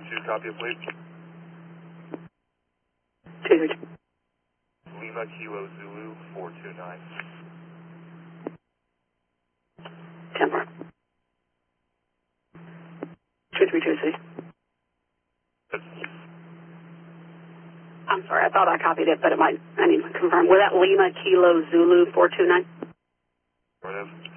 232, copy of lead. 232. Lima Kilo Zulu 429. 10-4. 232, I'm sorry, I thought I copied it, but I need to confirm. Was that Lima Kilo Zulu 429? Affirmative.